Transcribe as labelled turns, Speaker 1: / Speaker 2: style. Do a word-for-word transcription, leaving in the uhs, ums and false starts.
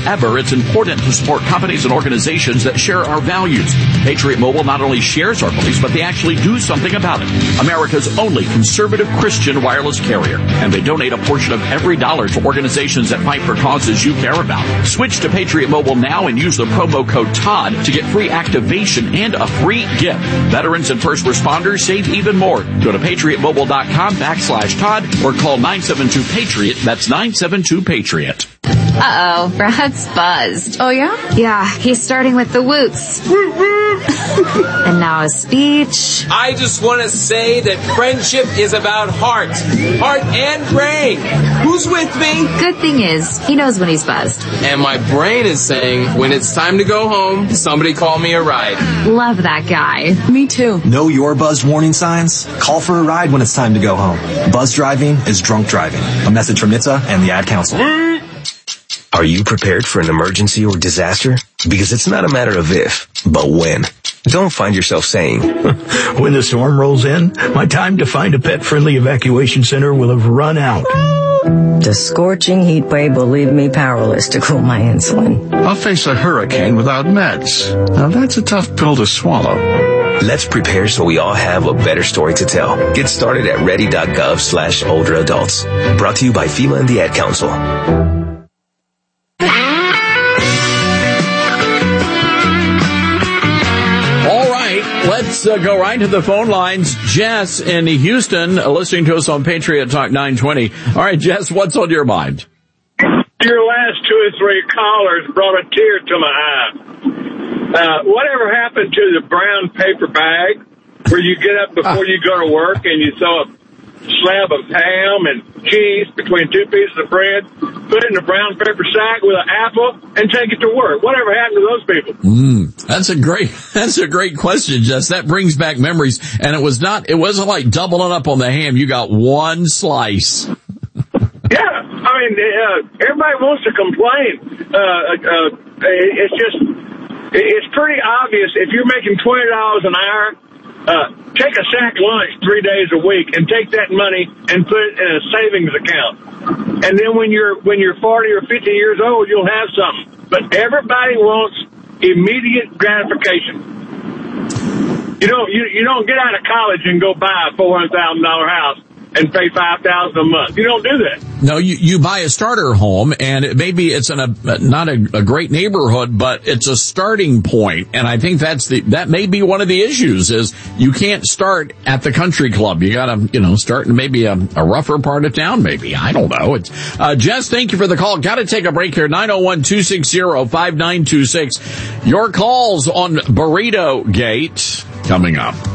Speaker 1: ever, it's important to support companies and organizations that share our values. Patriot Mobile not only shares our beliefs, but they actually do something about it. America's only conservative Christian wireless carrier. And they donate a portion of every dollar to organizations that fight for causes you care about. Switch to Patriot Mobile now and use the promo code Todd to get free activation and a free gift. Veterans and first responders save even more. Go to patriotmobile.com backslash Todd or call nine seven two Patriot. That's nine seven two Patriot.
Speaker 2: Uh-oh, Brad's buzzed.
Speaker 3: Oh, yeah?
Speaker 2: Yeah, he's starting with the woots. And now a speech.
Speaker 4: I just want to say that friendship is about heart. Heart and brain. Who's with me?
Speaker 2: Good thing is, he knows when he's buzzed.
Speaker 4: And my brain is saying, when it's time to go home, somebody call me a ride.
Speaker 2: Love that guy.
Speaker 3: Me too.
Speaker 5: Know your buzzed warning signs? Call for a ride when it's time to go home. Buzz driving is drunk driving. A message from N H T S A and the Ad Council.
Speaker 6: Are you prepared for an emergency or disaster? Because it's not a matter of if, but when. Don't find yourself saying,
Speaker 7: when the storm rolls in, my time to find a pet-friendly evacuation center will have run out.
Speaker 8: The scorching heat wave will leave me powerless to cool my insulin.
Speaker 9: I'll face a hurricane without meds. Now that's a tough pill to swallow.
Speaker 6: Let's prepare so we all have a better story to tell. Get started at ready.gov slash older adults. Brought to you by FEMA and the Ad Council.
Speaker 1: Let's uh, go right to the phone lines. Jess in Houston, uh, listening to us on Patriot Talk nine twenty. All right, Jess, what's on your mind?
Speaker 10: Your last two or three callers brought a tear to my eye. Uh, whatever happened to the brown paper bag where you get up before you go to work and you throw a slab of ham and cheese between two pieces of bread, put it in a brown paper sack with an apple, and take it to work? Whatever happened to those people?
Speaker 1: Mm, that's a great, that's a great question, Jess. That brings back memories. And it was not, it wasn't like doubling up on the ham. You got one slice.
Speaker 10: Yeah, I mean, uh, everybody wants to complain. Uh, uh, it's just, it's pretty obvious. If you're making twenty dollars an hour, Uh, take a sack lunch three days a week and take that money and put it in a savings account. And then when you're when you're forty or fifty years old, you'll have something. But everybody wants immediate gratification. You don't you you don't get out of college and go buy a four hundred thousand dollar house and pay five thousand dollars a month. You don't do that.
Speaker 1: No, you, you buy a starter home, and it, maybe it's in a, not a, a great neighborhood, but it's a starting point. And I think that's the, that may be one of the issues is you can't start at the country club. You gotta, you know, start in maybe a, a rougher part of town, maybe. I don't know. It's, uh, Jess, thank you for the call. Gotta take a break here. nine oh one, two six zero, five nine two six. Your calls on Burrito Gate coming up.